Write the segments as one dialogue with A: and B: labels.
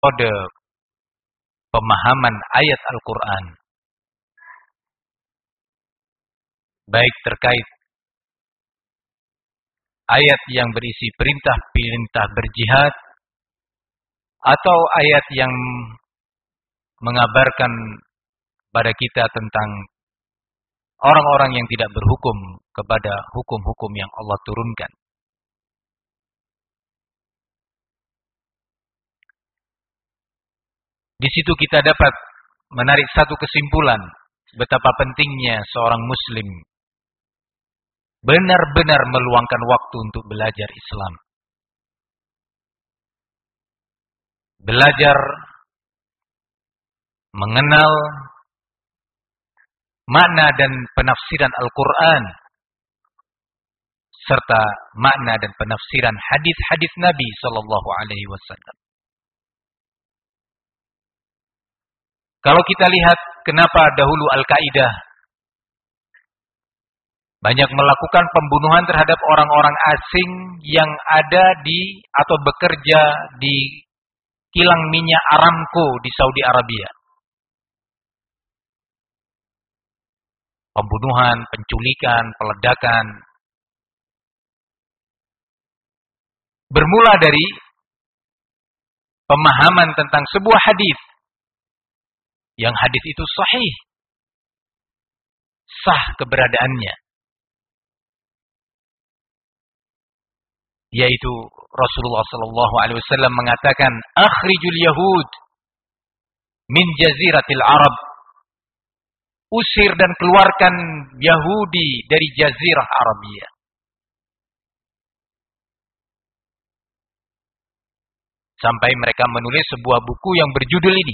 A: kode pemahaman ayat Al-Quran, baik terkait ayat yang berisi perintah-perintah berjihad, atau ayat yang mengabarkan pada kita tentang orang-orang yang tidak berhukum kepada hukum-hukum yang Allah turunkan. Di situ kita dapat menarik satu kesimpulan, betapa pentingnya seorang muslim benar-benar meluangkan waktu untuk belajar Islam. Belajar mengenal makna dan penafsiran Al-Quran, serta makna dan penafsiran hadis-hadis Nabi Sallallahu Alaihi Wasallam. Kalau kita lihat kenapa dahulu Al-Qaeda banyak melakukan pembunuhan terhadap orang-orang asing yang ada di atau bekerja di kilang minyak Aramco di Saudi Arabia. Pembunuhan, penculikan, peledakan. Bermula dari pemahaman tentang sebuah hadis. Yang hadis itu sahih. Sah keberadaannya. Yaitu Rasulullah sallallahu alaihi wasallam mengatakan, "Akhrijul yahud min jaziratil Arab." Usir dan keluarkan Yahudi dari jazirah Arabia. Sampai mereka menulis sebuah buku yang berjudul ini.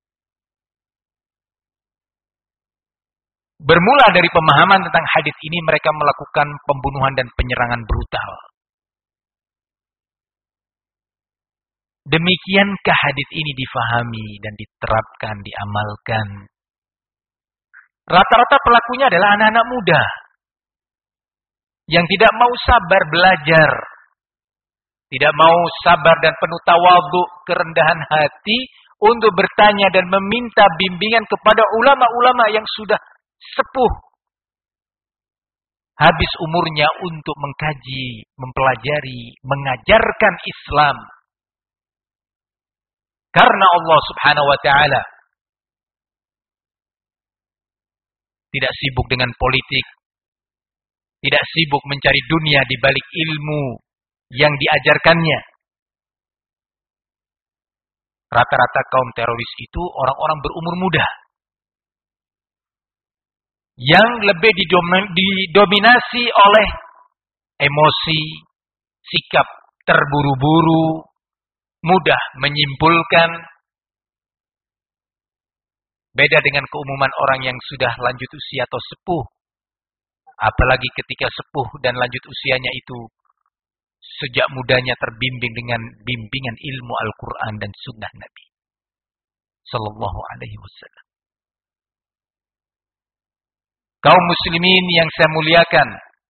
A: Bermula dari pemahaman tentang hadis ini, mereka melakukan pembunuhan dan penyerangan brutal. Demikiankah hadis ini difahami dan diterapkan, diamalkan? Rata-rata pelakunya adalah anak-anak muda yang tidak mau sabar belajar, tidak mau sabar dan penuh tawadhu, kerendahan hati untuk bertanya dan meminta bimbingan kepada ulama-ulama yang sudah sepuh, habis umurnya untuk mengkaji, mempelajari, mengajarkan Islam. Karena Allah Subhanahu wa taala tidak sibuk dengan politik, tidak sibuk mencari dunia di balik ilmu yang diajarkannya. Rata-rata kaum teroris itu orang-orang berumur muda yang lebih didominasi oleh emosi, sikap terburu-buru, mudah menyimpulkan. Beda dengan keumuman orang yang sudah lanjut usia atau sepuh. Apalagi ketika sepuh dan lanjut usianya itu sejak mudanya terbimbing dengan bimbingan ilmu Al-Quran dan sunnah Nabi Sallallahu Alaihi Wasallam. Kaum muslimin yang saya muliakan,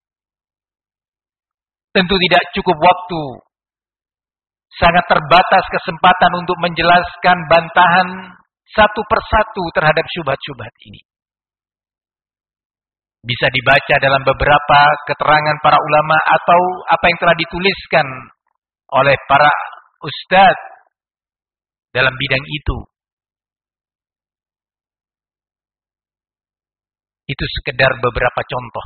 A: tentu tidak cukup waktu, sangat terbatas kesempatan untuk menjelaskan bantahan satu persatu terhadap syubhat-syubhat ini. Bisa dibaca dalam beberapa keterangan para ulama atau apa yang telah dituliskan oleh para ustadz dalam bidang itu. Itu sekedar beberapa contoh.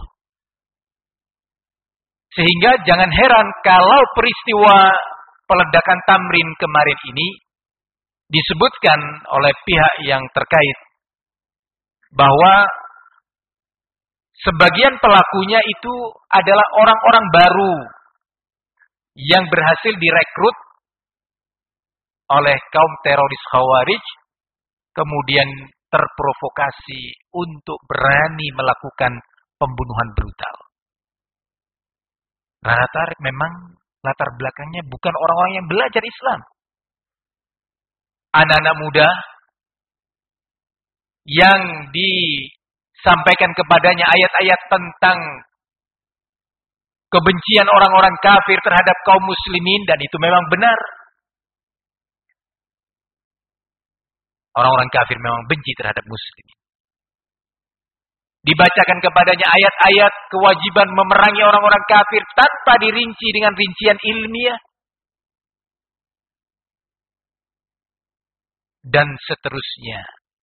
A: Sehingga jangan heran kalau peristiwa peledakan Tamrin kemarin ini disebutkan oleh pihak yang terkait bahwa sebagian pelakunya itu adalah orang-orang baru yang berhasil direkrut oleh kaum teroris Khawarij, kemudian terprovokasi untuk berani melakukan pembunuhan brutal. Rata-rata memang latar belakangnya bukan orang-orang yang belajar Islam. Anak-anak muda yang disampaikan kepadanya ayat-ayat tentang kebencian orang-orang kafir terhadap kaum muslimin, dan itu memang benar. Orang-orang kafir memang benci terhadap muslim. Dibacakan kepadanya ayat-ayat kewajiban memerangi orang-orang kafir tanpa dirinci dengan rincian ilmiah. Dan seterusnya.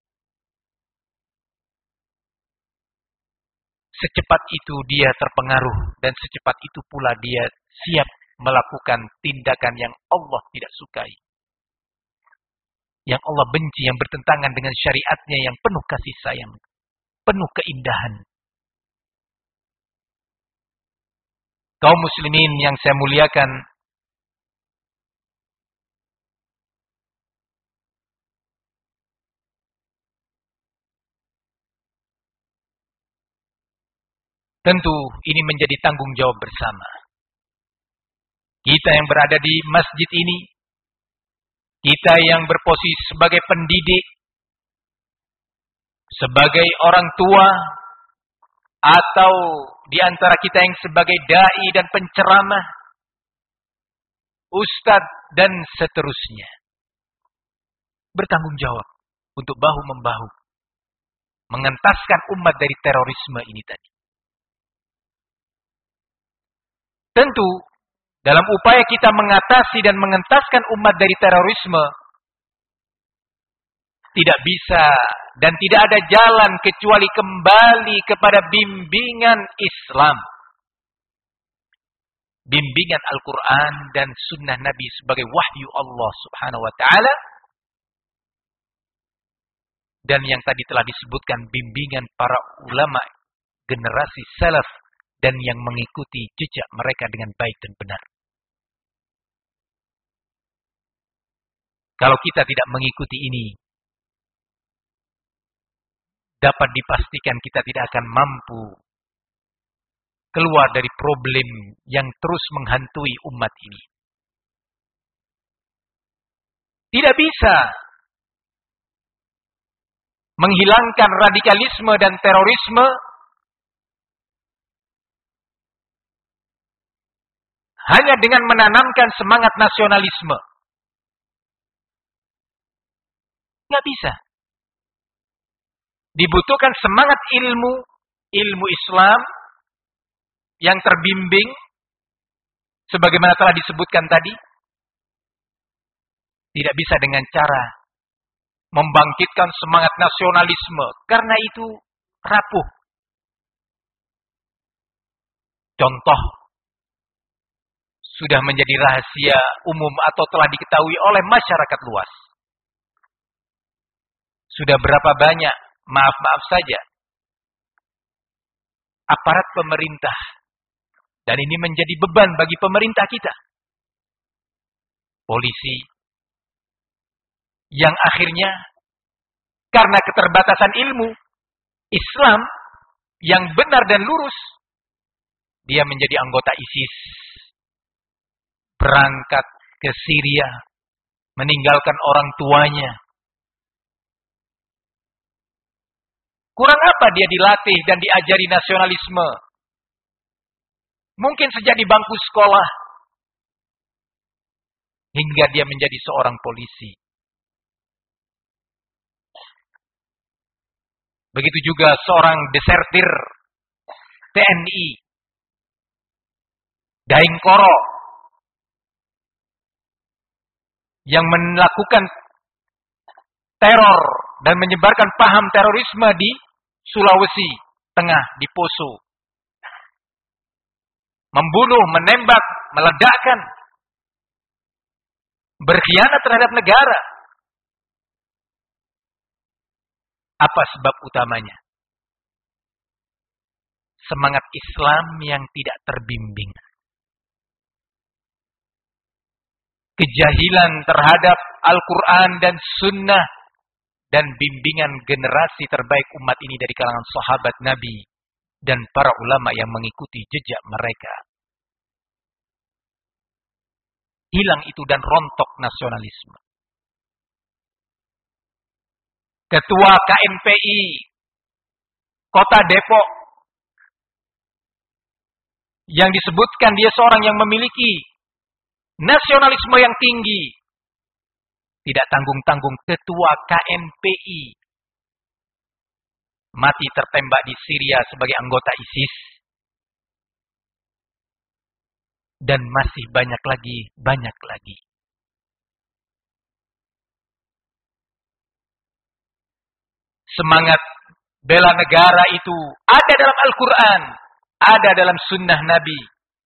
A: Secepat itu dia terpengaruh dan secepat itu pula dia siap melakukan tindakan yang Allah tidak sukai. Yang Allah benci, yang bertentangan dengan syariatnya yang penuh kasih sayang, penuh keindahan. Kaum muslimin yang saya muliakan, tentu ini menjadi tanggung jawab bersama. Kita yang berada di masjid ini, kita yang berposisi sebagai pendidik, sebagai orang tua, atau di antara kita yang sebagai dai dan penceramah, ustadz dan seterusnya, bertanggung jawab untuk bahu-membahu mengentaskan umat dari terorisme ini tadi. Tentu dalam upaya kita mengatasi dan mengentaskan umat dari terorisme, tidak bisa dan tidak ada jalan kecuali kembali kepada bimbingan Islam. Bimbingan Al-Quran dan sunnah Nabi sebagai wahyu Allah subhanahu wa ta'ala. Dan yang tadi telah disebutkan bimbingan para ulama generasi salaf dan yang mengikuti jejak mereka dengan baik dan benar. Kalau kita tidak mengikuti ini, dapat dipastikan kita tidak akan mampu keluar dari problem yang terus menghantui umat ini. Tidak bisa menghilangkan radikalisme dan terorisme hanya dengan menanamkan semangat nasionalisme. Nggak bisa. Dibutuhkan semangat ilmu Islam yang terbimbing, sebagaimana telah disebutkan tadi. Tidak bisa dengan cara membangkitkan semangat nasionalisme, karena itu rapuh. Contoh, sudah menjadi rahasia umum atau telah diketahui oleh masyarakat luas. Sudah berapa banyak, maaf saja, aparat pemerintah, dan ini menjadi beban bagi pemerintah kita, polisi, yang akhirnya karena keterbatasan ilmu Islam yang benar dan lurus, dia menjadi anggota ISIS, berangkat ke Syria, meninggalkan orang tuanya. Kurang apa dia dilatih dan diajari nasionalisme? Mungkin sejak di bangku sekolah, hingga dia menjadi seorang polisi. Begitu juga seorang desertir TNI, Daeng Koro, yang melakukan teror dan menyebarkan paham terorisme di Sulawesi Tengah, di Poso. Membunuh, menembak, meledakkan, berkhianat terhadap negara. Apa sebab utamanya? Semangat Islam yang tidak terbimbing. Kejahilan terhadap Al-Quran dan Sunnah dan bimbingan generasi terbaik umat ini dari kalangan sahabat Nabi dan para ulama yang mengikuti jejak mereka. Hilang itu dan rontok nasionalisme. Ketua KMPI Kota Depok yang disebutkan dia seorang yang memiliki nasionalisme yang tinggi, Tidak tanggung-tanggung ketua KMPI mati tertembak di Syria sebagai anggota ISIS. Dan masih banyak lagi. Semangat bela negara itu ada dalam Al-Quran, ada dalam sunnah Nabi.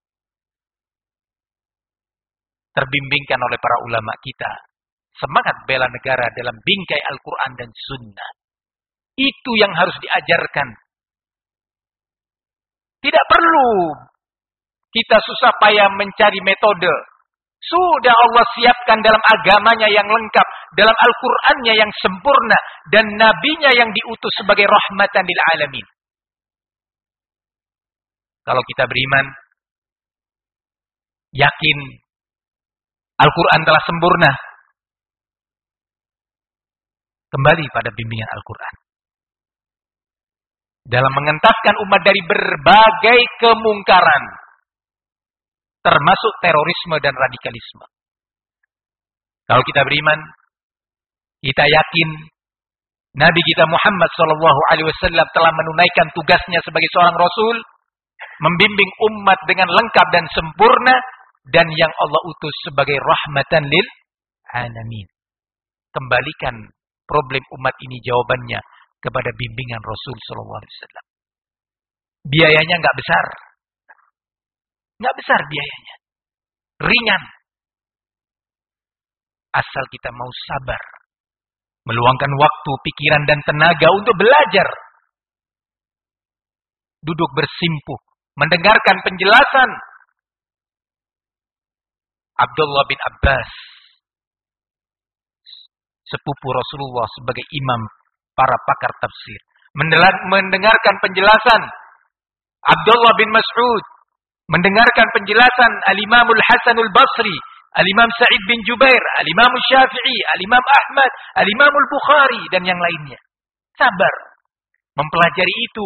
A: Terbimbingkan oleh para ulama kita. Semangat bela negara dalam bingkai Al-Quran dan sunnah. Itu yang harus diajarkan. Tidak perlu kita susah payah mencari metode. Sudah Allah siapkan dalam agamanya yang lengkap, dalam Al-Qur'annya yang sempurna, dan nabinya yang diutus sebagai rahmatan lil alamin. Kalau kita beriman, yakin Al-Qur'an telah sempurna, kembali pada bimbingan Al-Qur'an. Dalam mengentaskan umat dari berbagai kemungkaran, termasuk terorisme dan radikalisme. Kalau kita beriman, kita yakin Nabi kita Muhammad SAW telah menunaikan tugasnya sebagai seorang Rasul, membimbing umat dengan lengkap dan sempurna, dan yang Allah utus sebagai rahmatan lil alamin. Kembalikan problem umat ini jawabannya kepada bimbingan Rasul SAW. Biayanya nggak besar. Nggak besar biayanya. Ringan. Asal kita mau sabar. Meluangkan waktu, pikiran, dan tenaga untuk belajar. Duduk bersimpuh. Mendengarkan penjelasan. Abdullah bin Abbas. Sepupu Rasulullah sebagai imam para pakar tafsir. Mendengarkan penjelasan Abdullah bin Mas'ud. Mendengarkan penjelasan Al-Imamul Hasanul Basri, Al-Imam Sa'id bin Jubair, Al-Imam Syafi'i, Al-Imam Ahmad, Al-Imamul Bukhari, dan yang lainnya. Sabar. Mempelajari itu.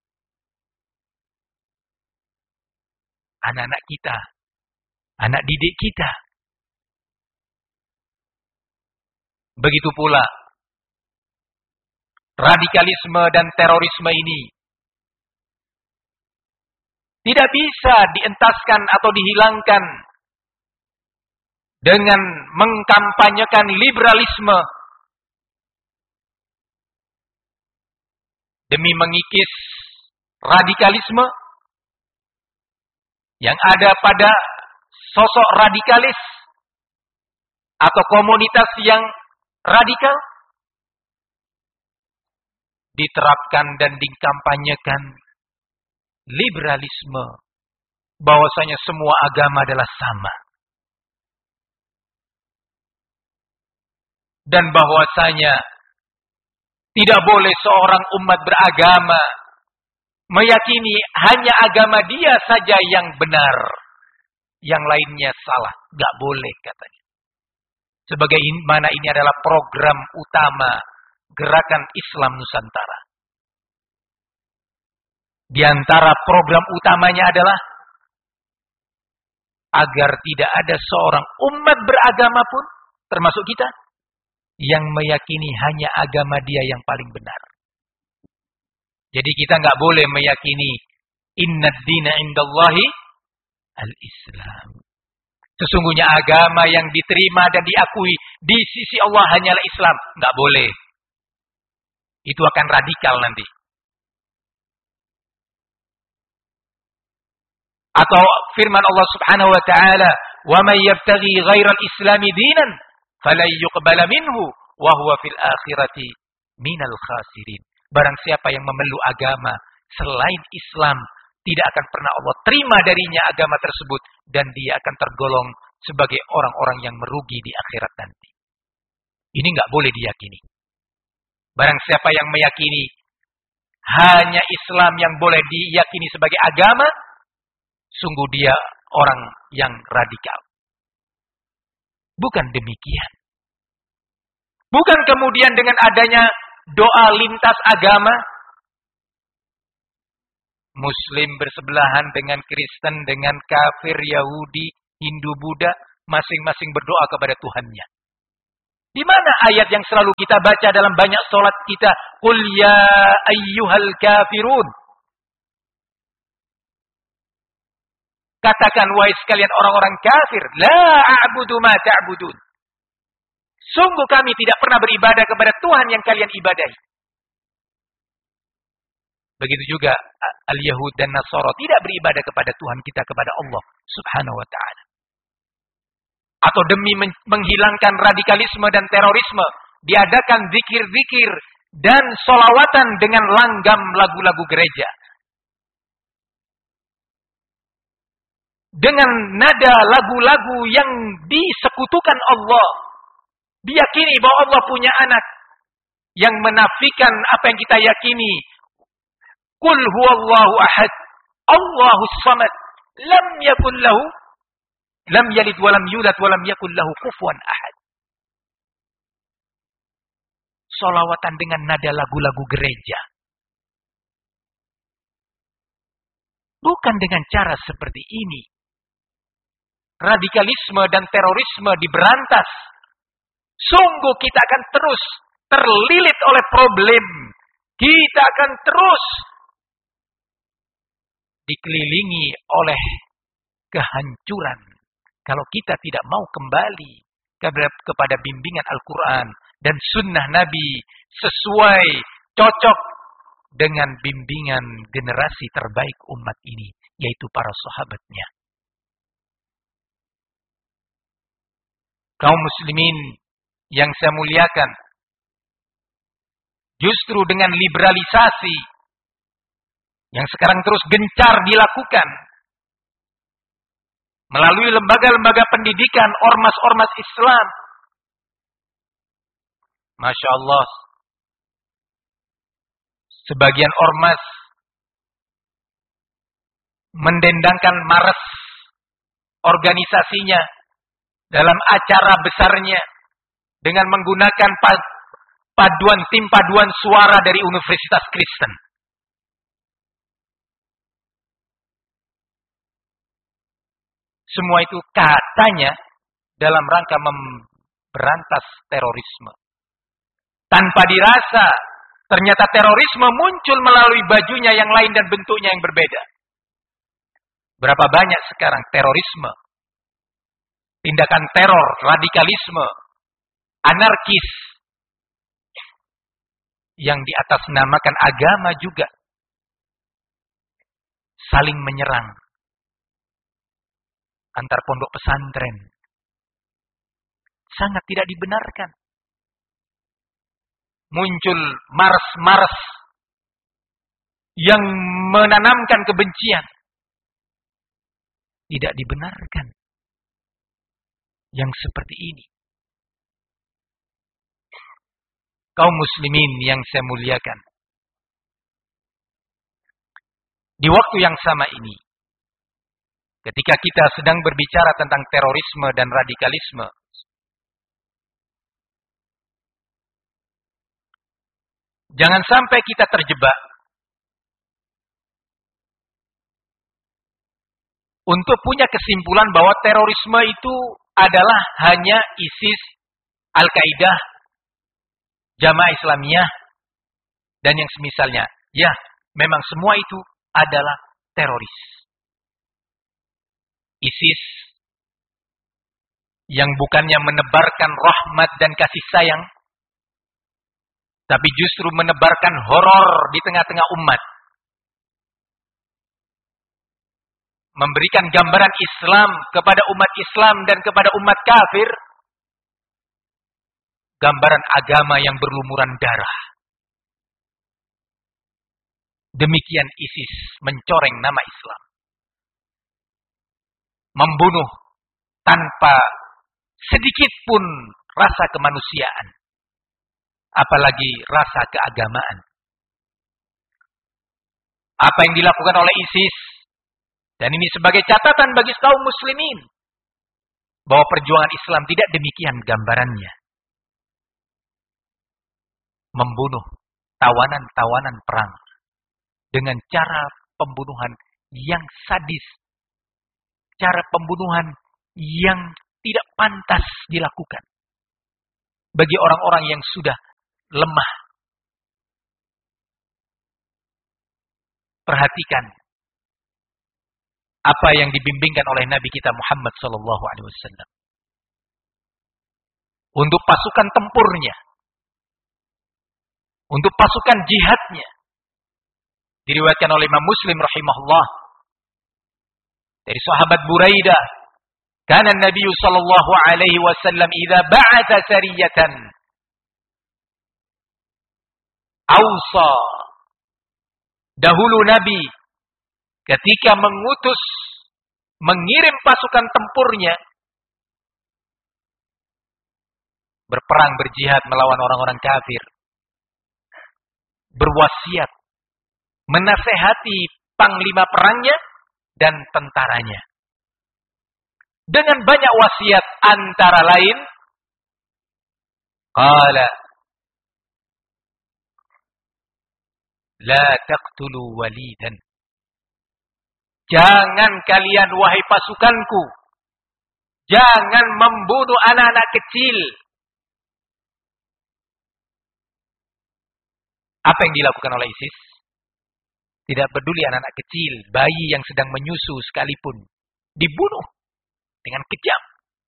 A: Anak-anak kita. Anak didik kita. Begitu pula. Radikalisme dan terorisme ini tidak bisa dientaskan atau dihilangkan dengan mengkampanyekan liberalisme demi mengikis radikalisme yang ada pada sosok radikalis atau komunitas yang radikal. Diterapkan dan dikampanyekan liberalisme, bahwasanya semua agama adalah sama, dan bahwasanya tidak boleh seorang umat beragama meyakini hanya agama dia saja yang benar, yang lainnya salah. Gak boleh katanya. Sebagaimana ini adalah program utama Gerakan Islam Nusantara. Di antara program utamanya adalah agar tidak ada seorang umat beragama pun, termasuk kita, yang meyakini hanya agama dia yang paling benar. Jadi kita nggak boleh meyakini innad dina indallahi al-Islam. Sesungguhnya agama yang diterima dan diakui di sisi Allah hanyalah Islam. Nggak boleh. Itu akan radikal nanti. Atau firman Allah Subhanahu wa taala, "Wa may yabtaghi ghairal islami dinan falan yuqbala minhu wa huwa fil akhirati minal khasirin." Barang siapa yang memeluk agama selain Islam, tidak akan pernah Allah terima darinya agama tersebut, dan dia akan tergolong sebagai orang-orang yang merugi di akhirat nanti. Ini nggak boleh diyakini. Barang siapa yang meyakini hanya Islam yang boleh diyakini sebagai agama, sungguh dia orang yang radikal. Bukan demikian. Bukan kemudian dengan adanya doa lintas agama, Muslim bersebelahan dengan Kristen, dengan kafir, Yahudi, Hindu, Buddha, masing-masing berdoa kepada Tuhannya. Di mana ayat yang selalu kita baca dalam banyak sholat kita? Qul ya ayyuhal kafirun. Katakan, wahai sekalian orang-orang kafir, la a'budu ma ta'budun. Sungguh kami tidak pernah beribadah kepada Tuhan yang kalian ibadahi. Begitu juga al-Yahud dan Nasara tidak beribadah kepada Tuhan kita, kepada Allah Subhanahu wa ta'ala. Atau demi menghilangkan radikalisme dan terorisme, diadakan zikir-zikir dan sholawatan dengan langgam lagu-lagu gereja. Dengan nada lagu-lagu yang disekutukan Allah. Diyakini bahwa Allah punya anak. Yang menafikan apa yang kita yakini. Qul huwallahu ahad. Allahus samad. Lam yakun lahu. Lam yalid walam yulad walam yakun lahu kufuwan ahad. Sholawatan dengan nada lagu-lagu gereja. Bukan dengan cara seperti ini. Radikalisme dan terorisme diberantas. Sungguh kita akan terus terlilit oleh problem. Kita akan terus dikelilingi oleh kehancuran. Kalau kita tidak mau kembali kepada bimbingan Al-Quran dan sunnah Nabi sesuai, cocok dengan bimbingan generasi terbaik umat ini, yaitu para sahabatnya. Kaum muslimin yang saya muliakan, justru dengan liberalisasi yang sekarang terus gencar dilakukan melalui lembaga-lembaga pendidikan, ormas-ormas Islam, Masya Allah, sebagian ormas mendendangkan maras organisasinya dalam acara besarnya dengan menggunakan tim paduan suara dari Universitas Kristen. Semua itu katanya dalam rangka memberantas terorisme. Tanpa dirasa, ternyata terorisme muncul melalui bajunya yang lain dan bentuknya yang berbeda. Berapa banyak sekarang terorisme, tindakan teror, radikalisme, anarkis yang di atas namakan agama juga saling menyerang antar pondok pesantren. Sangat tidak dibenarkan. Muncul mars-mars yang menanamkan kebencian. Tidak dibenarkan yang seperti ini. Kaum muslimin yang saya muliakan, di waktu yang sama ini, ketika kita sedang berbicara tentang terorisme dan radikalisme, jangan sampai kita terjebak untuk punya kesimpulan bahwa terorisme itu adalah hanya ISIS, Al-Qaeda, Jamaah Islamiyah, dan yang semisalnya. Ya, memang semua itu adalah teroris. ISIS yang bukannya menebarkan rahmat dan kasih sayang, tapi justru menebarkan horor di tengah-tengah umat. Memberikan gambaran Islam kepada umat Islam dan kepada umat kafir. Gambaran agama yang berlumuran darah. Demikian ISIS mencoreng nama Islam. Membunuh tanpa sedikit pun rasa kemanusiaan. Apalagi rasa keagamaan. Apa yang dilakukan oleh ISIS, dan ini sebagai catatan bagi kaum muslimin, bahwa perjuangan Islam tidak demikian gambarannya. Membunuh tawanan-tawanan perang dengan cara pembunuhan yang sadis, cara pembunuhan yang tidak pantas dilakukan. bagi orang-orang yang sudah lemah. Perhatikan apa yang dibimbingkan oleh Nabi kita Muhammad SAW. Untuk pasukan tempurnya, untuk pasukan jihadnya. Diriwayatkan oleh Imam Muslim rahimahullah dari sahabat Buraidah, kana Nabi sallallahu alaihi wasallam idza ba'atha sariyatan awsa. Dahulu Nabi ketika mengirim pasukan tempurnya berperang, berjihad melawan orang-orang kafir, berwasiat, menasehati panglima perangnya dan tentaranya. Dengan banyak wasiat antara lain, qala la taqtulu walidan. Jangan kalian wahai pasukanku, jangan membunuh anak-anak kecil. Apa yang dilakukan oleh ISIS? Tidak peduli anak-anak kecil, bayi yang sedang menyusu sekalipun dibunuh dengan kejam.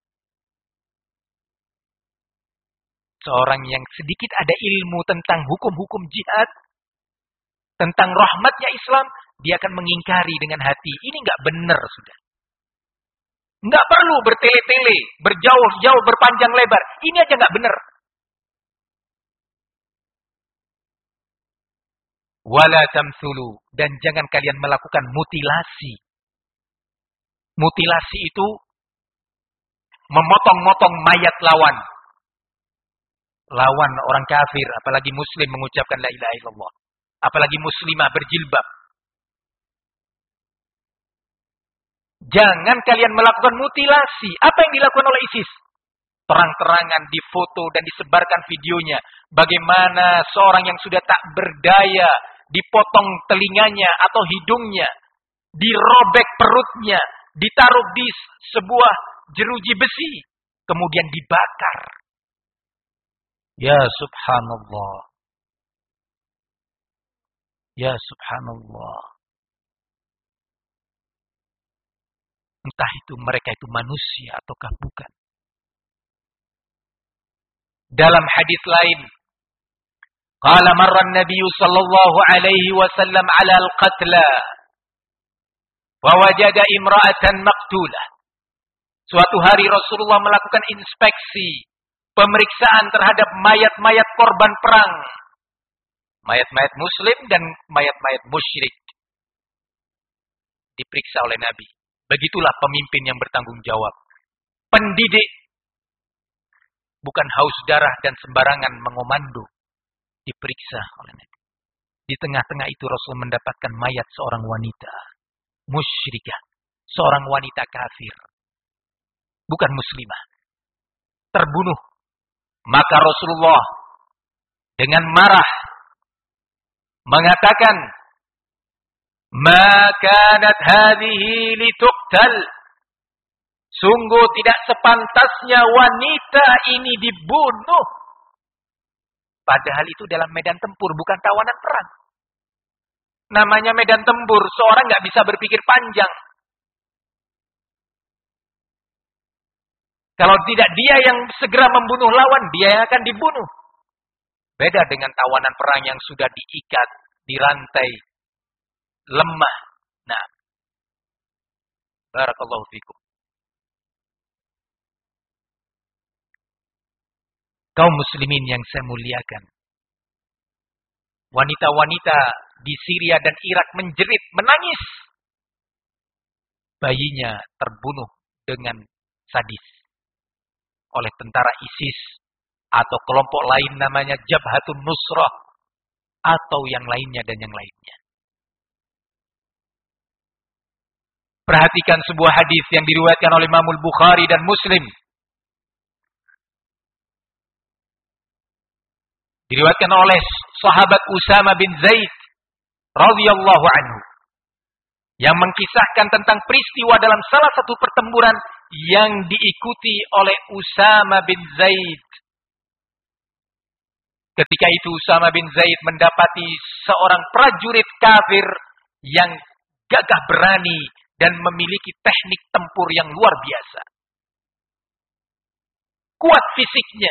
A: Seorang yang sedikit ada ilmu tentang hukum-hukum jihad, tentang rahmatnya Islam, dia akan mengingkari dengan hati. Ini enggak benar sudah. Enggak perlu bertele-tele, berjauh-jauh, berpanjang lebar. Ini aja enggak benar. Wala tamthulu, dan jangan kalian melakukan mutilasi. Mutilasi itu memotong-motong mayat lawan. Lawan orang kafir, apalagi muslim mengucapkan la ilaha illallah. Apalagi muslimah berjilbab. Jangan kalian melakukan mutilasi. Apa yang dilakukan oleh ISIS? Terang-terangan difoto dan disebarkan videonya. Bagaimana seorang yang sudah tak berdaya dipotong telinganya atau hidungnya, dirobek perutnya, ditaruh di sebuah jeruji besi, kemudian dibakar. Ya subhanallah. Ya subhanallah. Entah itu mereka itu manusia ataukah bukan. Dalam hadis lain, qala marra an-nabiy sallallahu alaihi wasallam 'ala al-qatla wa wajada imra'atan maqtulah. Suatu hari Rasulullah melakukan inspeksi, pemeriksaan terhadap mayat-mayat korban perang. Mayat-mayat muslim dan mayat-mayat musyrik diperiksa oleh Nabi. Begitulah pemimpin yang bertanggung jawab. Pendidik. Bukan haus darah dan sembarangan mengomando. Diperiksa oleh Nabi. Di tengah-tengah itu Rasul mendapatkan mayat seorang wanita. Musyrikah. Seorang wanita kafir. Bukan muslimah. Terbunuh. Maka Rasulullah dengan marah mengatakan, "Ma kanat hadhihi lituqtal." Sungguh tidak sepantasnya wanita ini dibunuh. Padahal itu dalam medan tempur, bukan tawanan perang. Namanya medan tempur, seorang nggak bisa berpikir panjang. Kalau tidak dia yang segera membunuh lawan, dia yang akan dibunuh. Beda dengan tawanan perang yang sudah diikat, dirantai, lemah. Nah, barakallahu fikum. Kaum muslimin yang saya muliakan. Wanita-wanita di Syria dan Irak menjerit, menangis. Bayinya terbunuh dengan sadis oleh tentara ISIS atau kelompok lain namanya Jabhatun Nusrah atau yang lainnya dan yang lainnya. Perhatikan sebuah hadis yang diriwayatkan oleh Imam Bukhari dan Muslim. Diriwayatkan oleh sahabat Usama bin Zaid radhiyallahu anhu yang mengkisahkan tentang peristiwa dalam salah satu pertempuran yang diikuti oleh Usama bin Zaid Ketika itu Usama bin Zaid mendapati seorang prajurit kafir yang gagah berani dan memiliki teknik tempur yang luar biasa. Kuat fisiknya.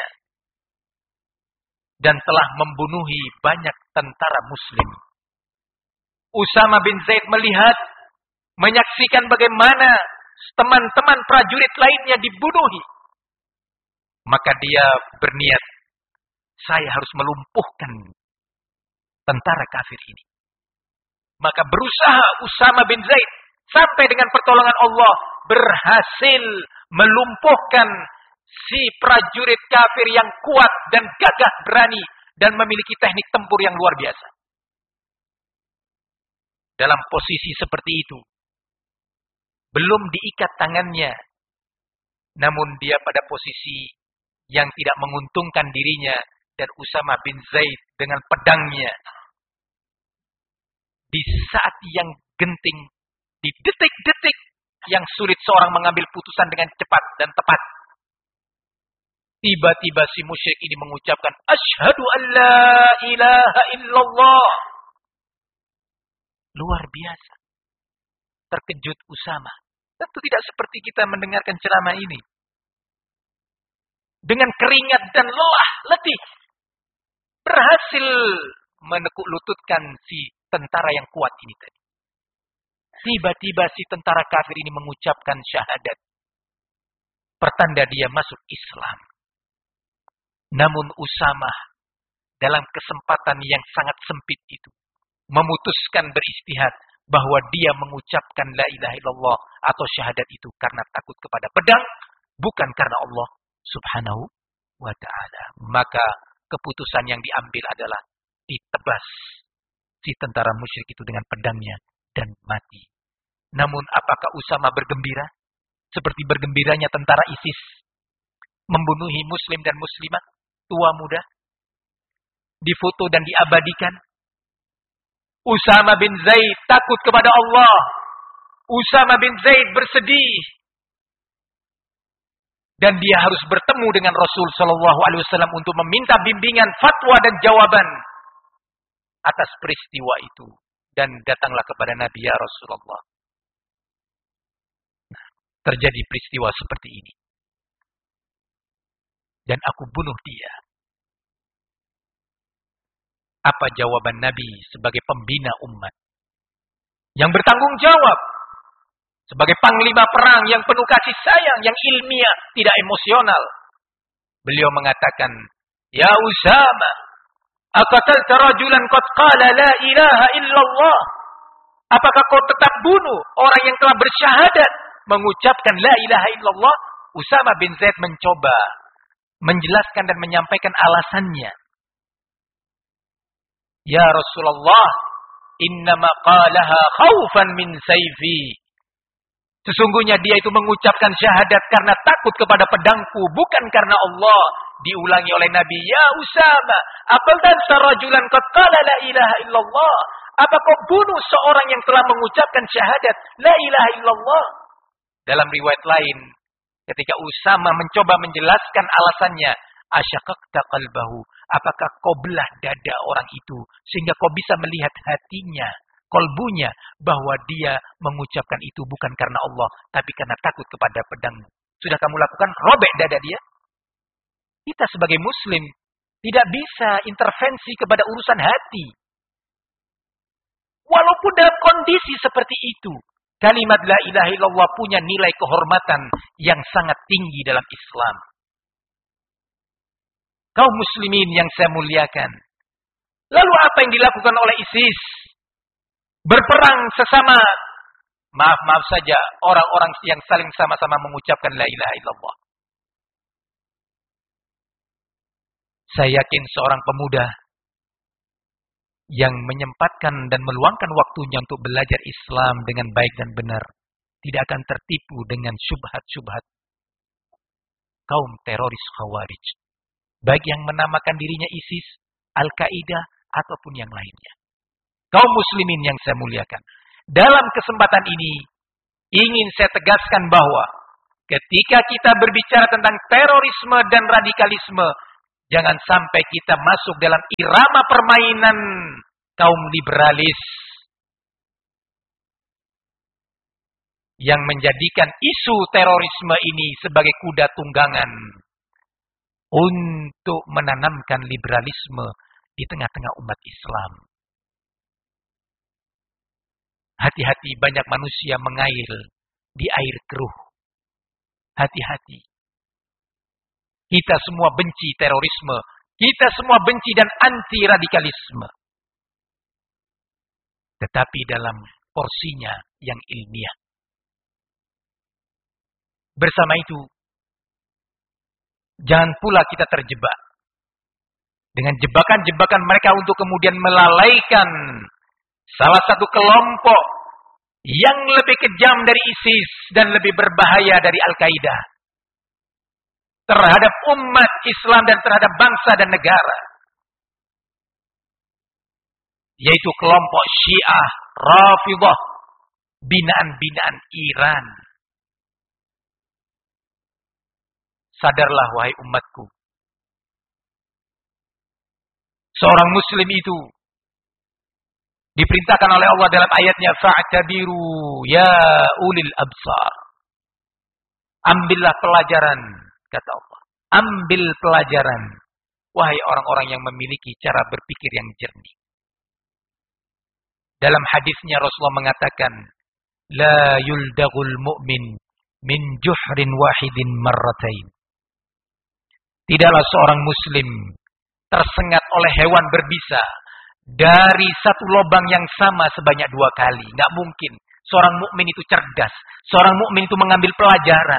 A: Dan telah membunuhi banyak tentara muslim. Usama bin Zaid melihat, menyaksikan bagaimana teman-teman prajurit lainnya dibunuhi. Maka dia berniat, saya harus melumpuhkan tentara kafir ini. Maka berusaha Usama bin Zaid sampai dengan pertolongan Allah berhasil melumpuhkan si prajurit kafir yang kuat dan gagah berani dan memiliki teknik tempur yang luar biasa. Dalam posisi seperti itu, belum diikat tangannya, namun dia pada posisi yang tidak menguntungkan dirinya, dan Usama bin Zaid dengan pedangnya di saat yang genting, di detik-detik yang sulit seorang mengambil putusan dengan cepat dan tepat. Tiba-tiba si musyrik ini mengucapkan, Asyhadu an la ilaha illallah. Luar biasa. Terkejut Usama. Tentu tidak seperti kita mendengarkan ceramah ini. Dengan keringat dan lelah, letih. Berhasil menekuk lututkan si tentara yang kuat ini tadi. Tiba-tiba si tentara kafir ini mengucapkan syahadat. Pertanda dia masuk Islam. Namun Usama dalam kesempatan yang sangat sempit itu memutuskan beristihad bahwa dia mengucapkan la ilaha illallah atau syahadat itu karena takut kepada pedang, bukan karena Allah subhanahu wa ta'ala. Maka keputusan yang diambil adalah ditebas si tentara musyrik itu dengan pedangnya dan mati. Namun apakah Usama bergembira seperti bergembiranya tentara ISIS membunuhi muslim dan muslimat, tua muda, difoto dan diabadikan? Usama bin Zaid takut kepada Allah. Usama bin Zaid bersedih. Dan dia harus bertemu dengan Rasul sallallahu alaihi wasallam untuk meminta bimbingan, fatwa dan jawaban atas peristiwa itu. Dan datanglah kepada Nabi, ya Rasulullah, terjadi peristiwa seperti ini. Dan aku bunuh dia. Apa jawaban Nabi sebagai pembina umat? Yang bertanggung jawab. Sebagai panglima perang yang penuh kasih sayang, yang ilmiah, tidak emosional. Beliau mengatakan, Ya Usama, aqatalta rajulan qad qala la ilaha illallah. Apakah kau tetap bunuh orang yang telah bersyahadat mengucapkan la ilaha illallah? Usama bin Zaid mencoba menjelaskan dan menyampaikan alasannya. Ya Rasulullah, innama qalaha khaufan min sayfi. Sesungguhnya dia itu mengucapkan syahadat karena takut kepada pedangku, bukan karena Allah. Diulangi oleh Nabi, Ya Usama, aqatalta rajulan qad qala la ilaha illallah. Apa kau bunuh seorang yang telah mengucapkan syahadat la ilaha illallah? Dalam riwayat lain, ketika Usama mencoba menjelaskan alasannya, asyaqaqta qalbahu, apakah kau belah dada orang itu sehingga kau bisa melihat hatinya, kolbunya, bahwa dia mengucapkan itu bukan karena Allah tapi karena takut kepada pedangmu. Sudah kamu lakukan, robek dada dia. Kita sebagai muslim tidak bisa intervensi kepada urusan hati. Walaupun dalam kondisi seperti itu, kalimat la ilaha illallah punya nilai kehormatan yang sangat tinggi dalam Islam. Kaum muslimin yang saya muliakan. Lalu apa yang dilakukan oleh ISIS? Berperang sesama, maaf saja, orang-orang yang saling sama-sama mengucapkan la ilaha illallah. Saya yakin seorang pemuda yang menyempatkan dan meluangkan waktunya untuk belajar Islam dengan baik dan benar tidak akan tertipu dengan syubhat-syubhat kaum teroris Khawarij. Baik yang menamakan dirinya ISIS, Al-Qaeda, ataupun yang lainnya. Kaum muslimin yang saya muliakan. Dalam kesempatan ini, ingin saya tegaskan bahwa ketika kita berbicara tentang terorisme dan radikalisme, Jangan sampai kita masuk dalam irama permainan kaum liberalis yang menjadikan isu terorisme ini sebagai kuda tunggangan untuk menanamkan liberalisme di tengah-tengah umat Islam. Hati-hati, banyak manusia mengail di air keruh. Hati-hati. Kita semua benci terorisme. Kita semua benci dan anti radikalisme. Tetapi dalam porsinya yang ilmiah. Bersama itu, jangan pula kita terjebak dengan jebakan-jebakan mereka untuk kemudian melalaikan salah satu kelompok yang lebih kejam dari ISIS dan lebih berbahaya dari Al-Qaeda terhadap umat Islam dan terhadap bangsa dan negara, yaitu kelompok Syiah Rafidhah, binaan-binaan Iran. Sadarlah wahai umatku, seorang muslim itu diperintahkan oleh Allah dalam ayatnya, fa'tabiru ya ulil absar. Ambillah pelajaran, kata Allah. Ambil pelajaran, wahai orang-orang yang memiliki cara berpikir yang jernih. Dalam hadisnya Rasulullah mengatakan, la yuldagul mu'min min juhrin wahidin marratain. Tidaklah seorang muslim tersengat oleh hewan berbisa dari satu lubang yang sama sebanyak 2 kali. Nggak mungkin. Seorang mukmin itu cerdas. Seorang mukmin itu mengambil pelajaran.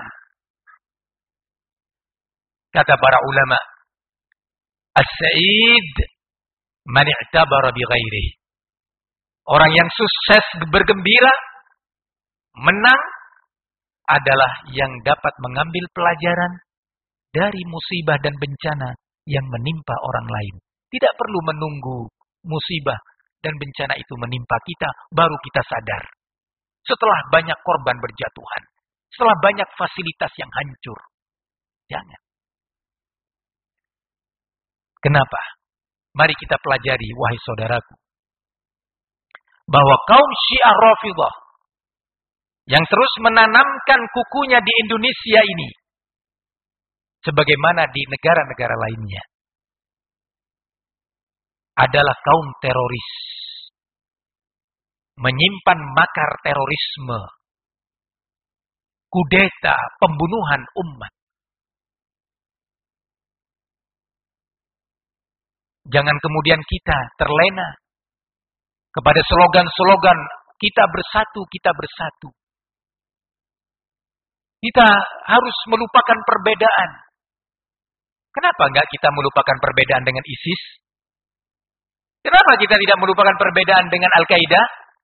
A: Kata para ulama, as-sa'id man i'tabara bi ghairihi. Orang yang sukses bergembira, menang, adalah yang dapat mengambil pelajaran dari musibah dan bencana yang menimpa orang lain. Tidak perlu menunggu musibah dan bencana itu menimpa kita, baru kita sadar. Setelah banyak korban berjatuhan, setelah banyak fasilitas yang hancur. Jangan. Kenapa? Mari kita pelajari, wahai saudaraku, bahwa kaum Syiah Rafidhah yang terus menanamkan kukunya di Indonesia ini, sebagaimana di negara-negara lainnya, adalah kaum teroris. Menyimpan makar terorisme, kudeta, pembunuhan umat. Jangan kemudian kita terlena kepada slogan-slogan kita bersatu, kita bersatu. Kita harus melupakan perbedaan. Kenapa enggak kita melupakan perbedaan dengan ISIS? Kenapa kita tidak melupakan perbedaan dengan Al-Qaeda?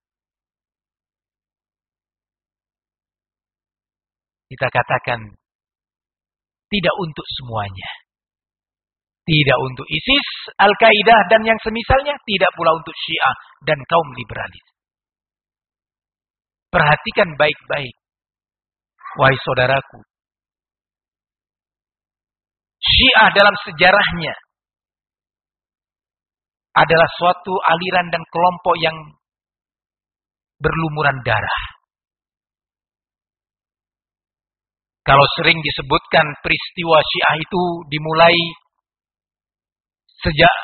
A: Kita katakan, tidak untuk semuanya. Tidak untuk ISIS, Al-Qaeda, dan yang semisalnya. Tidak pula untuk Syiah dan kaum liberalis. Perhatikan baik-baik, wahai saudaraku. Syiah dalam sejarahnya adalah suatu aliran dan kelompok yang berlumuran darah. Kalau sering disebutkan peristiwa Syiah itu dimulai sejak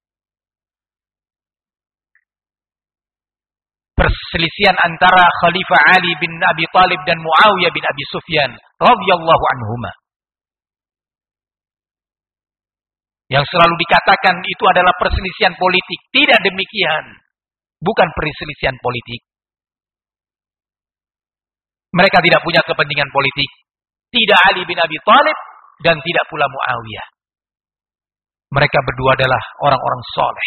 A: perselisihan antara Khalifah Ali bin Abi Thalib dan Muawiyah bin Abi Sufyan radhiyallahu anhuma. Yang selalu dikatakan itu adalah perselisihan politik. Tidak demikian. Bukan perselisihan politik. Mereka tidak punya kepentingan politik. Tidak Ali bin Abi Thalib dan tidak pula Muawiyah. Mereka berdua adalah orang-orang soleh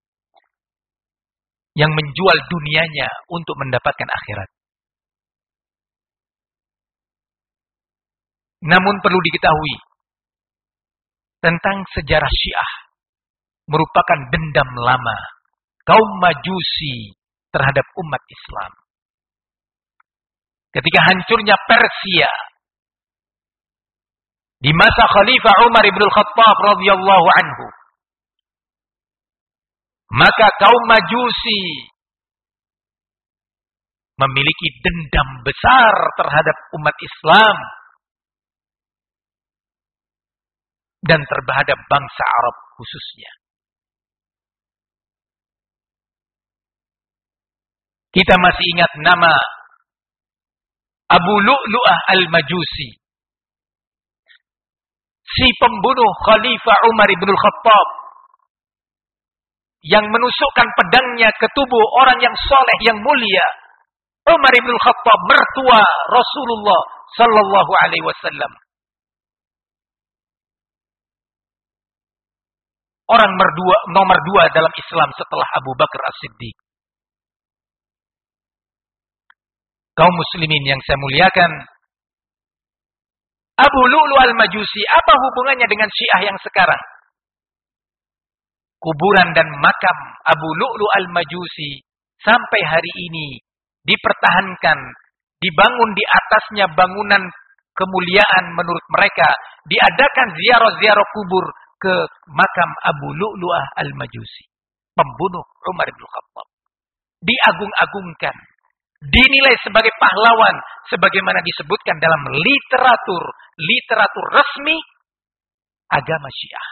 A: yang menjual dunianya untuk mendapatkan akhirat. Namun perlu diketahui tentang sejarah Syiah merupakan dendam lama kaum Majusi terhadap umat Islam. Ketika hancurnya Persia di masa Khalifah Umar ibn al-Khattab radhiyallahu anhu. Maka kaum Majusi memiliki dendam besar terhadap umat Islam dan terhadap bangsa Arab khususnya. Kita masih ingat nama Abu Lu'lu'ah al-Majusi, si pembunuh Khalifah Umar ibn al-Khattab, yang menusukkan pedangnya ke tubuh orang yang soleh, yang mulia, Umar ibn al-Khattab, mertua Rasulullah sallallahu alaihi wasallam. Orang nomor dua dalam Islam setelah Abu Bakar As-Siddiq. Kaum muslimin yang saya muliakan, Abu Lu'lu' al-Majusi, apa hubungannya dengan Syiah yang sekarang? Kuburan dan makam Abu Lu'lu' al-Majusi sampai hari ini dipertahankan, dibangun di atasnya bangunan kemuliaan menurut mereka, diadakan ziarah-ziarah kubur ke makam Abu Lu'lu'ah al-Majusi, pembunuh Umar bin Khattab. Diagung-agungkan, dinilai sebagai pahlawan sebagaimana disebutkan dalam literatur resmi agama Syiah.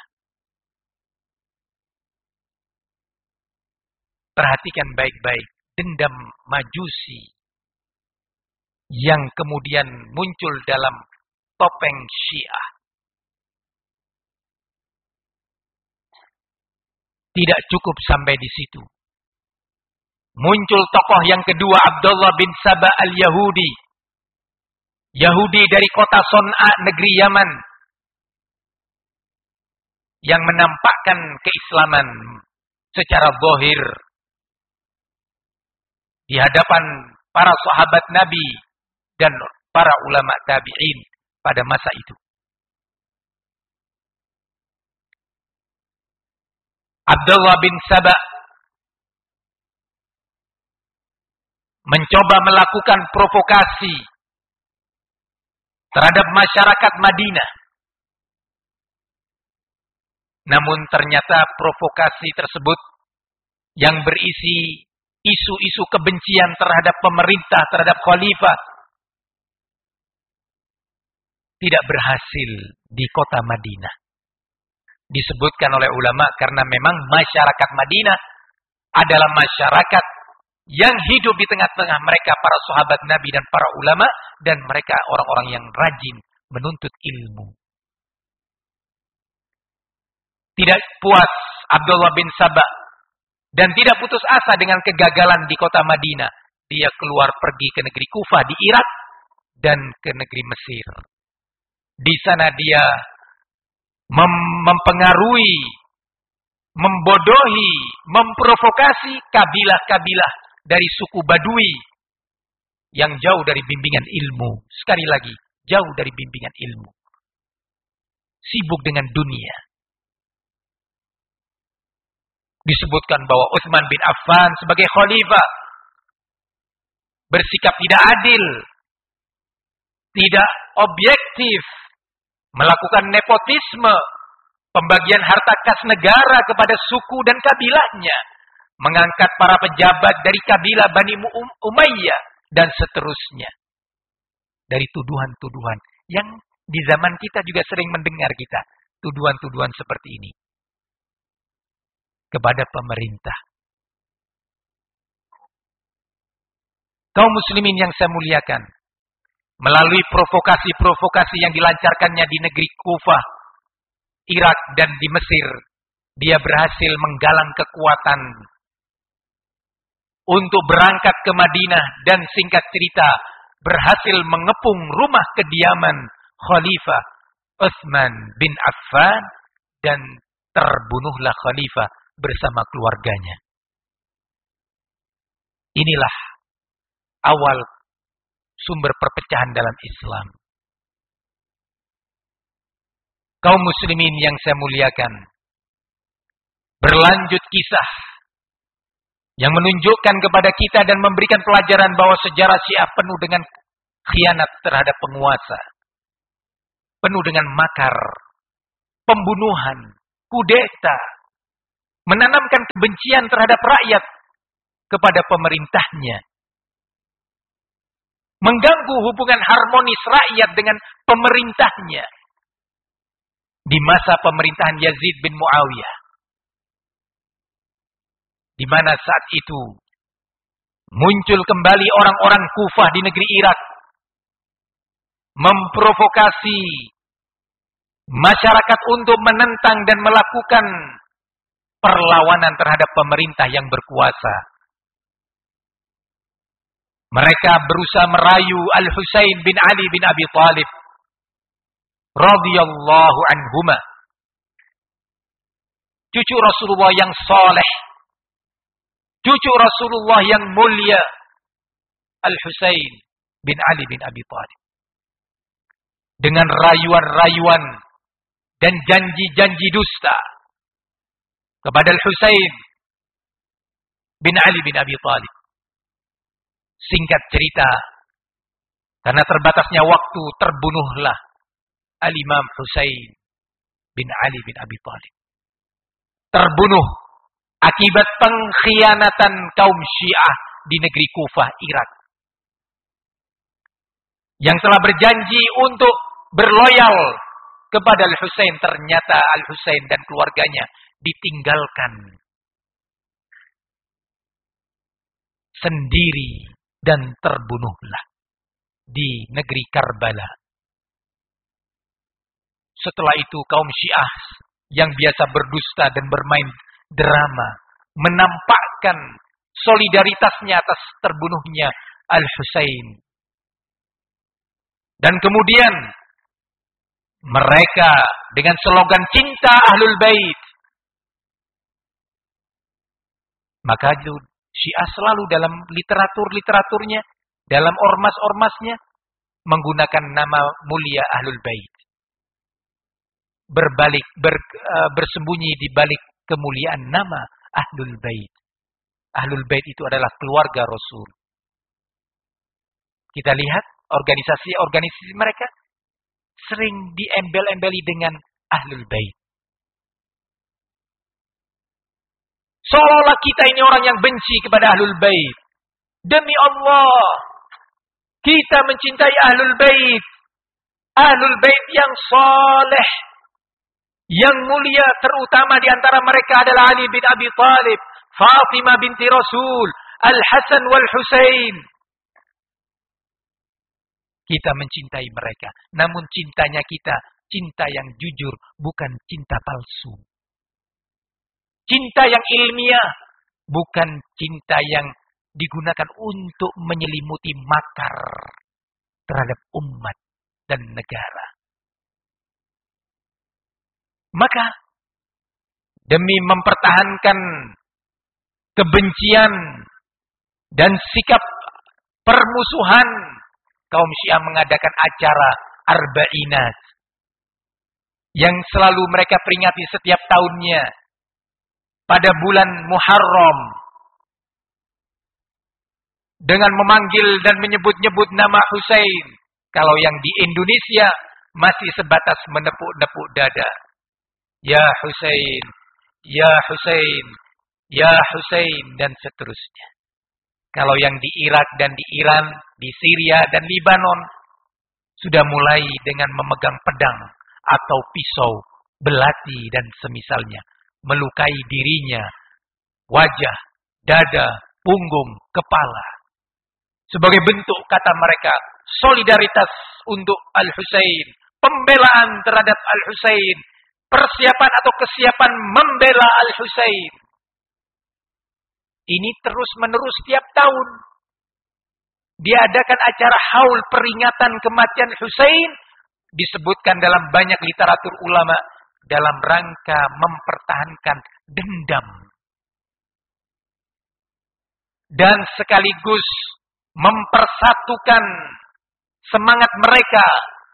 A: Perhatikan baik-baik dendam Majusi yang kemudian muncul dalam topeng Syiah. Tidak cukup sampai di situ. Muncul tokoh yang kedua, Abdullah bin Saba al-Yahudi. Yahudi dari kota Son'a, negeri Yaman, yang menampakkan keislaman secara zahir di hadapan para sahabat Nabi dan para ulama tabi'in pada masa itu. Abdullah bin Saba mencoba melakukan provokasi terhadap masyarakat Madinah. Namun ternyata provokasi tersebut yang berisi isu-isu kebencian terhadap pemerintah, terhadap khalifah, tidak berhasil di kota Madinah. Disebutkan oleh ulama karena memang masyarakat Madinah adalah masyarakat yang hidup di tengah-tengah mereka para sahabat Nabi dan para ulama, dan mereka orang-orang yang rajin menuntut ilmu. Tidak puas Abdullah bin Saba dan tidak putus asa dengan kegagalan di kota Madinah. Dia keluar pergi ke negeri Kufah di Irak dan ke negeri Mesir. Di sana dia mempengaruhi, membodohi, memprovokasi kabilah-kabilah dari suku Badui yang jauh dari bimbingan ilmu. Sekali lagi, jauh dari bimbingan ilmu. Sibuk dengan dunia. Disebutkan bahwa Utsman bin Affan sebagai khalifah bersikap tidak adil, tidak objektif, melakukan nepotisme, pembagian harta kas negara kepada suku dan kabilahnya, mengangkat para pejabat dari kabilah Bani Umayyah, dan seterusnya. Dari tuduhan-tuduhan yang di zaman kita juga sering mendengar kita, tuduhan-tuduhan seperti ini kepada pemerintah. Kaum muslimin yang saya muliakan, melalui provokasi-provokasi yang dilancarkannya di negeri Kufah, Irak, dan di Mesir, dia berhasil menggalang kekuatan untuk berangkat ke Madinah, dan singkat cerita berhasil mengepung rumah kediaman Khalifah Utsman bin Affan, dan terbunuhlah Khalifah bersama keluarganya. Inilah awal sumber perpecahan dalam Islam. Kaum muslimin yang saya muliakan, berlanjut kisah yang menunjukkan kepada kita dan memberikan pelajaran bahwa sejarah Syiah penuh dengan khianat terhadap penguasa. penuh dengan makar, pembunuhan, kudeta, menanamkan kebencian terhadap rakyat kepada pemerintahnya, mengganggu hubungan harmonis rakyat dengan pemerintahnya di masa pemerintahan Yazid bin Muawiyah, di mana saat itu muncul kembali orang-orang Kufah di negeri Irak, memprovokasi masyarakat untuk menentang dan melakukan perlawanan terhadap pemerintah yang berkuasa. Mereka berusaha merayu Al-Husain bin Ali bin Abi Thalib radhiyallahu anhuma, cucu Rasulullah yang saleh, cucu Rasulullah yang mulia, Al-Husain bin Ali bin Abi Thalib. Dengan rayuan-rayuan dan janji-janji dusta kepada Al-Husain bin Ali bin Abi Thalib. Singkat cerita, karena terbatasnya waktu, terbunuhlah Al-Imam Husain bin Ali bin Abi Thalib. Terbunuh akibat pengkhianatan kaum Syiah di negeri Kufah, Irak, yang telah berjanji untuk berloyal kepada Al-Husain. Ternyata Al-Husain dan keluarganya ditinggalkan sendiri dan terbunuhlah di negeri Karbala. Setelah itu kaum Syiah yang biasa berdusta dan bermain drama menampakkan solidaritasnya atas terbunuhnya Al-Husain. Dan kemudian mereka dengan slogan cinta Ahlul Bait, maka Syiah selalu dalam literaturnya, dalam ormas-ormasnya menggunakan nama mulia Ahlul Bait. Bersembunyi di balik kemuliaan nama Ahlul Bait. Ahlul Bait itu adalah keluarga Rasul. Kita lihat organisasi mereka sering diembel-embeli dengan Ahlul Bait. Seolah-olah kita ini orang yang benci kepada Ahlul Bait. Demi Allah, kita mencintai Ahlul Bait. Ahlul Bait yang saleh, yang mulia, terutama di antara mereka adalah Ali bin Abi Thalib, Fatimah binti Rasul, Al-Hasan wal Husain. Kita mencintai mereka, namun cintanya kita cinta yang jujur, bukan cinta palsu. Cinta yang ilmiah, bukan cinta yang digunakan untuk menyelimuti makar terhadap umat dan negara. Maka demi mempertahankan kebencian dan sikap permusuhan, kaum Syiah mengadakan acara Arba'inat yang selalu mereka peringati setiap tahunnya pada bulan Muharram, dengan memanggil dan menyebut-nyebut nama Husain. Kalau yang di Indonesia masih sebatas menepuk-nepuk dada. Ya Husain, ya Husain, ya Husain, dan seterusnya. Kalau yang di Irak dan di Iran, di Syria dan Libanon, sudah mulai dengan memegang pedang atau pisau, belati dan semisalnya, melukai dirinya, wajah, dada, punggung, kepala. Sebagai bentuk, kata mereka, solidaritas untuk Al-Husain, pembelaan terhadap Al-Husain, persiapan atau kesiapan membela Al-Husain. Ini terus-menerus setiap tahun diadakan acara haul peringatan kematian Husain, disebutkan dalam banyak literatur ulama dalam rangka mempertahankan dendam dan sekaligus mempersatukan semangat mereka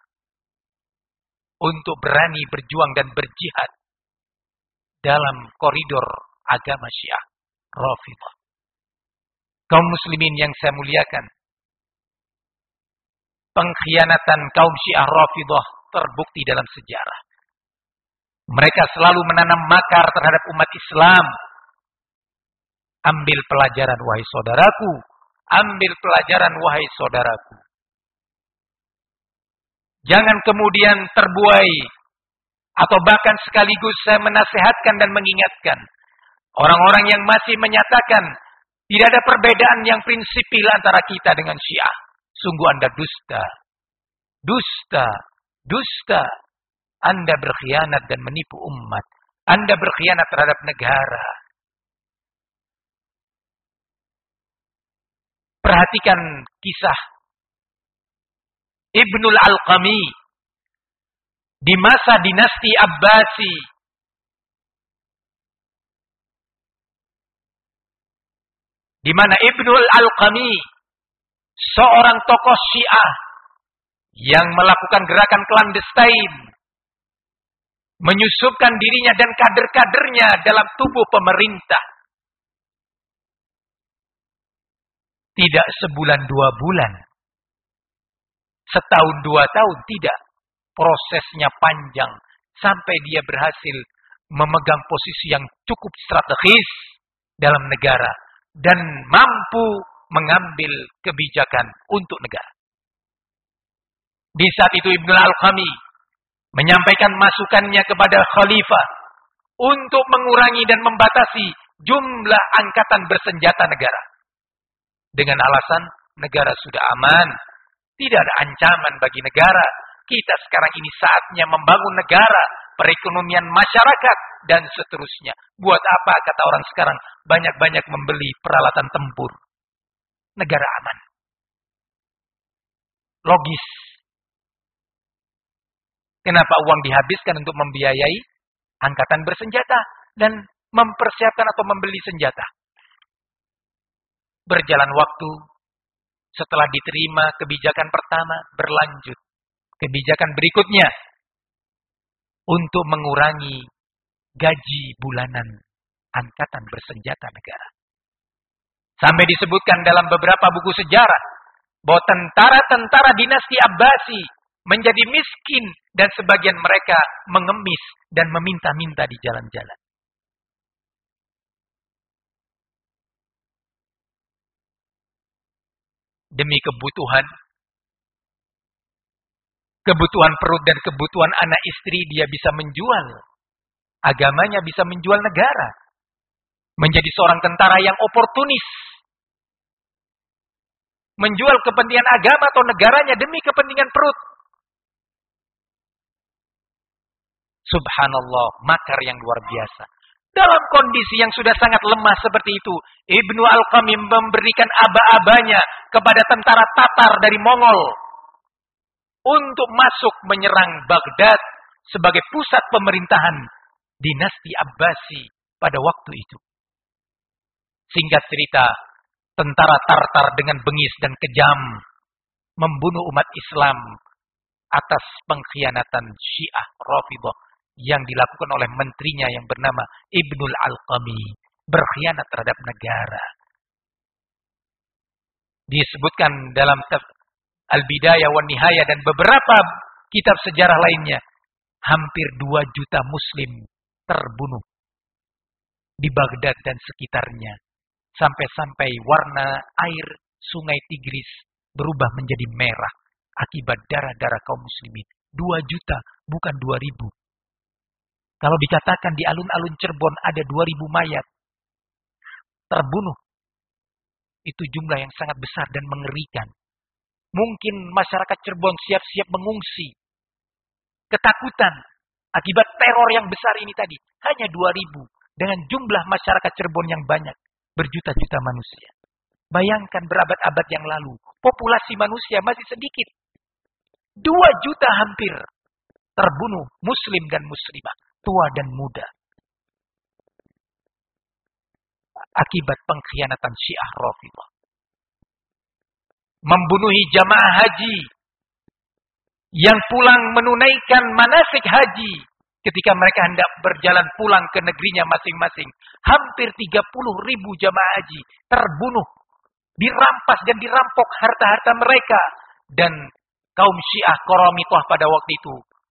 A: untuk berani berjuang dan berjihad dalam koridor agama Syiah Rafidhah. Kaum muslimin yang saya muliakan, pengkhianatan kaum Syiah Rafidhah terbukti dalam sejarah. Mereka selalu menanam makar terhadap umat Islam. Ambil pelajaran wahai saudaraku. Ambil pelajaran wahai saudaraku. Jangan kemudian terbuai. Atau bahkan sekaligus saya menasihatkan dan mengingatkan. Orang-orang yang masih menyatakan tidak ada perbedaan yang prinsipil antara kita dengan Syiah. Sungguh Anda dusta. Dusta. Dusta. Anda berkhianat dan menipu umat. Anda berkhianat terhadap negara. Perhatikan kisah Ibnul Alqami di masa dinasti Abbasi. Di mana Ibnul Alqami, seorang tokoh Syiah yang melakukan gerakan clandestine, menyusupkan dirinya dan kader-kadernya dalam tubuh pemerintah. Tidak sebulan 2 bulan, setahun 2 tahun, tidak. Prosesnya panjang sampai dia berhasil memegang posisi yang cukup strategis dalam negara dan mampu mengambil kebijakan untuk negara. Di saat itu Ibnul Alqami menyampaikan masukannya kepada khalifah untuk mengurangi dan membatasi jumlah angkatan bersenjata negara. Dengan alasan negara sudah aman, tidak ada ancaman bagi negara. Kita sekarang ini saatnya membangun negara, perekonomian masyarakat, dan seterusnya. Buat apa, kata orang sekarang, banyak-banyak membeli peralatan tempur. Negara aman. Logis. Kenapa uang dihabiskan untuk membiayai angkatan bersenjata dan mempersiapkan atau membeli senjata? Berjalan waktu, setelah diterima kebijakan pertama, berlanjut. Kebijakan berikutnya, untuk mengurangi gaji bulanan angkatan bersenjata negara. Sampai disebutkan dalam beberapa buku sejarah, bahwa tentara-tentara dinasti Abbasi menjadi miskin dan sebagian mereka mengemis dan meminta-minta di jalan-jalan. Demi kebutuhan perut dan kebutuhan anak istri, dia bisa menjual agamanya, bisa menjual negara. Menjadi seorang tentara yang oportunis. Menjual kepentingan agama atau negaranya demi kepentingan perut. Subhanallah, makar yang luar biasa. Dalam kondisi yang sudah sangat lemah seperti itu, Ibnu Alqami memberikan aba-abanya kepada tentara Tatar dari Mongol untuk masuk menyerang Baghdad sebagai pusat pemerintahan dinasti Abbasi pada waktu itu. Singkat cerita, tentara Tartar dengan bengis dan kejam membunuh umat Islam atas pengkhianatan Syiah Rafidhah yang dilakukan oleh menterinya yang bernama Ibnul Alqami, berkhianat terhadap negara. Disebutkan dalam Al-Bidayah wa Nihayah dan beberapa kitab sejarah lainnya, hampir 2 juta muslim terbunuh di Baghdad dan sekitarnya. Sampai-sampai warna air sungai Tigris berubah menjadi merah akibat darah-darah kaum muslimin. 2 juta, bukan 2.000. Kalau dikatakan di alun-alun Cirebon ada 2.000 mayat terbunuh, itu jumlah yang sangat besar dan mengerikan. Mungkin masyarakat Cirebon siap-siap mengungsi. Ketakutan akibat teror yang besar ini tadi. Hanya 2.000 dengan jumlah masyarakat Cirebon yang banyak. Berjuta-juta manusia. Bayangkan berabad-abad yang lalu. Populasi manusia masih sedikit. 2 juta hampir terbunuh muslim dan muslimah. Tua dan muda. Akibat pengkhianatan Syiah Rafidhah. Membunuhi jamaah haji yang pulang menunaikan manasik haji ketika mereka hendak berjalan pulang ke negerinya masing-masing. Hampir 30.000 jamaah haji terbunuh, dirampas dan dirampok harta-harta mereka. Dan kaum Syiah Qaramithah pada waktu itu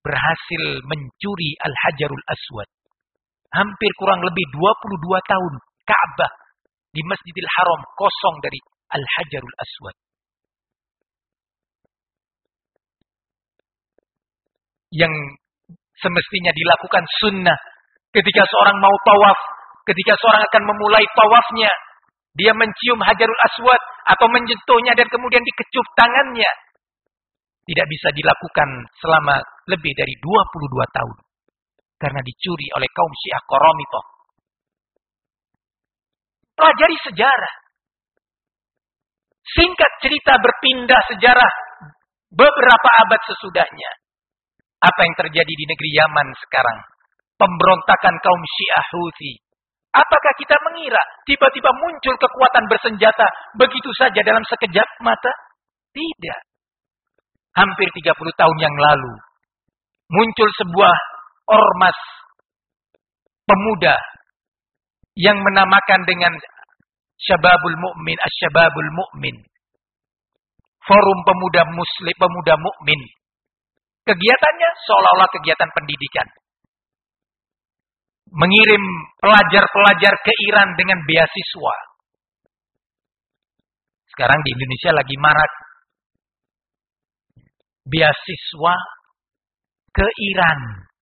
A: berhasil mencuri Al-Hajarul Aswad. Hampir kurang lebih 22 tahun Ka'bah di Masjidil Haram kosong dari Al-Hajarul Aswad. Yang semestinya dilakukan sunnah ketika seorang mau tawaf, ketika seorang akan memulai tawafnya, dia mencium Hajarul Aswad atau menyentuhnya dan kemudian dikecup tangannya. Tidak bisa dilakukan selama lebih dari 22 tahun. Karena dicuri oleh kaum Syiah Qaramithah. Pelajari sejarah. Singkat cerita berpindah sejarah beberapa abad sesudahnya. Apa yang terjadi di negeri Yaman sekarang? Pemberontakan kaum Syiah Houthi. Apakah kita mengira tiba-tiba muncul kekuatan bersenjata begitu saja dalam sekejap mata? Tidak. Hampir 30 tahun yang lalu, muncul sebuah ormas pemuda yang menamakan dengan Syababul Mu'min, Asy-Syababul Mu'min. Forum pemuda muslim, pemuda mukmin. Kegiatannya seolah-olah kegiatan pendidikan. Mengirim pelajar-pelajar ke Iran dengan beasiswa. Sekarang di Indonesia lagi marak beasiswa ke Iran.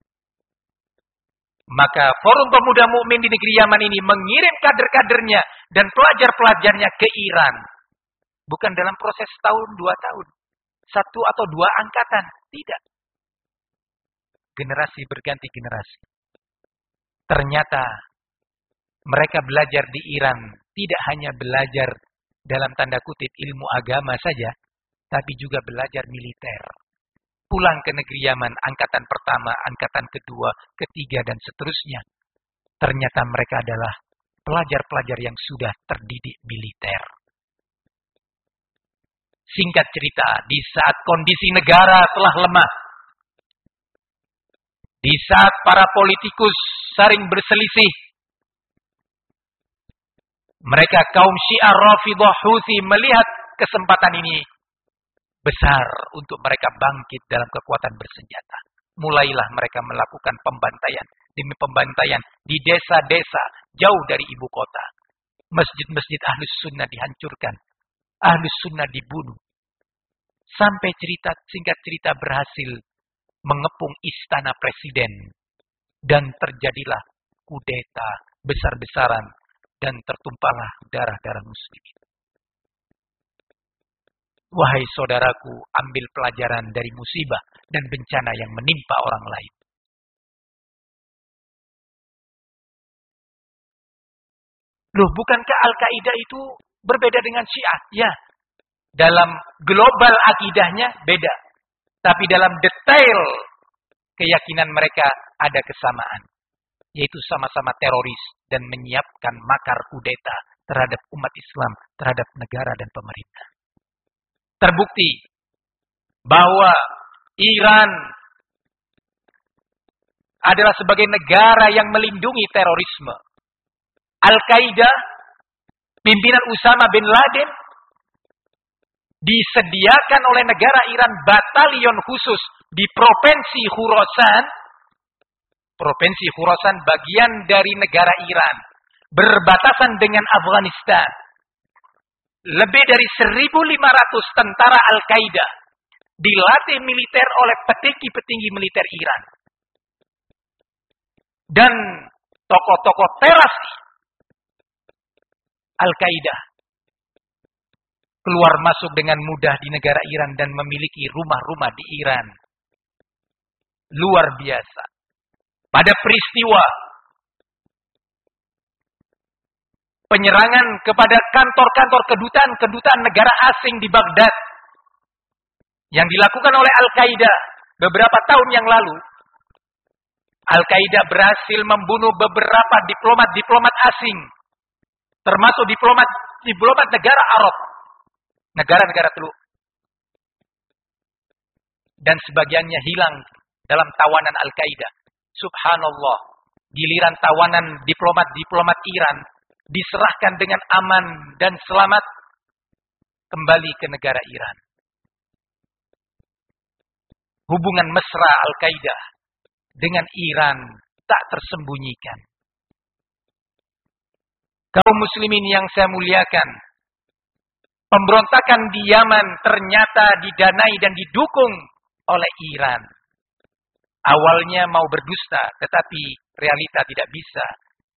A: Maka Forum Pemuda Mukmin di negeri Yaman ini mengirim kader-kadernya dan pelajar-pelajarnya ke Iran. Bukan dalam proses tahun, 2 tahun. 1 atau 2 angkatan. Tidak. Generasi berganti generasi. Ternyata mereka belajar di Iran tidak hanya belajar dalam tanda kutip ilmu agama saja, tapi juga belajar militer. Pulang ke negeri Yaman, angkatan pertama, angkatan kedua, ketiga, dan seterusnya. Ternyata mereka adalah pelajar-pelajar yang sudah terdidik militer. Singkat cerita, di saat kondisi negara telah lemah, di saat para politikus saling berselisih, mereka kaum Syiah Rafidhah Houthi melihat kesempatan ini besar untuk mereka bangkit dalam kekuatan bersenjata. Mulailah mereka melakukan pembantaian demi pembantaian di desa-desa jauh dari ibu kota. Masjid-masjid Ahlus Sunnah dihancurkan. Ahlus Sunnah dibunuh. Sampai singkat cerita berhasil mengepung istana presiden. Dan terjadilah kudeta besar-besaran. Dan tertumpahlah darah-darah muslimin. Wahai saudaraku, ambil pelajaran dari musibah dan bencana yang menimpa orang lain. Loh, bukankah Al-Qaeda itu berbeda dengan Syiah? Ya, dalam global akidahnya beda. Tapi dalam detail keyakinan mereka ada kesamaan. Yaitu sama-sama teroris dan menyiapkan makar kudeta terhadap umat Islam, terhadap negara dan pemerintah. Terbukti bahwa Iran adalah sebagai negara yang melindungi terorisme. Al-Qaeda, pimpinan Usama bin Laden, disediakan oleh negara Iran batalion khusus di Provinsi Khurasan. Provinsi Khurasan bagian dari negara Iran, berbatasan dengan Afghanistan. Lebih dari 1.500 tentara Al-Qaeda dilatih militer oleh petinggi-petinggi militer Iran. Dan tokoh-tokoh teras Al-Qaeda keluar masuk dengan mudah di negara Iran dan memiliki rumah-rumah di Iran. Luar biasa. Pada peristiwa penyerangan kepada kantor-kantor kedutaan negara asing di Baghdad yang dilakukan oleh Al-Qaeda beberapa tahun yang lalu, Al-Qaeda berhasil membunuh beberapa diplomat asing, termasuk diplomat negara Arab, negara-negara Teluk, dan sebagiannya hilang dalam tawanan Al-Qaeda. Subhanallah, giliran tawanan diplomat Iran diserahkan dengan aman dan selamat kembali ke negara Iran. hubungan mesra Al-Qaeda dengan Iran tak tersembunyikan. Kaum muslimin yang saya muliakan, pemberontakan di Yaman ternyata didanai dan didukung oleh Iran. Awalnya mau berdusta, tetapi realita tidak bisa